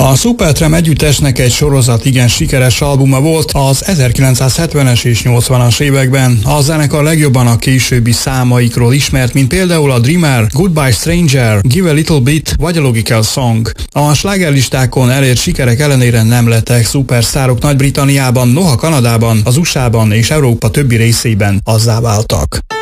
A Supertramp együttesnek egy sorozat igen sikeres albuma volt az 1970-es és 80-as években. A zenekar legjobban a későbbi számaikról ismert, mint például a Dreamer, Goodbye Stranger, Give a Little Bit vagy a Logical Song. A slágerlistákon elért sikerek ellenére nem lettek szupersztárok Nagy-Britanniában, noha Kanadában, az USA-ban és Európa többi részében azzá váltak.